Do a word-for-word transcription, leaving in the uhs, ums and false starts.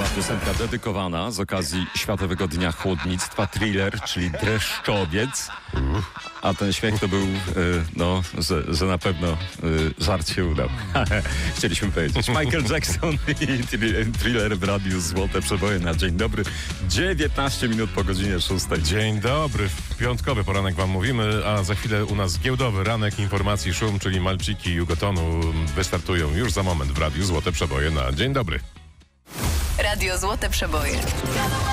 Piosenka dedykowana z okazji Światowego Dnia Chłodnictwa, Thriller, czyli Dreszczowiec. A ten śmiech to był, y, no, że, że na pewno y, żart się udał. Chcieliśmy powiedzieć. Michael Jackson i Thriller w radiu Złote Przeboje na dzień dobry. dziewiętnaście minut po godzinie szóstej. Dzień dobry, w piątkowy poranek wam mówimy, a za chwilę u nas giełdowy ranek informacji szum, czyli Malczyki Jugotonu wystartują już za moment w radiu Złote Przeboje na dzień dobry. Radio Złote Przeboje.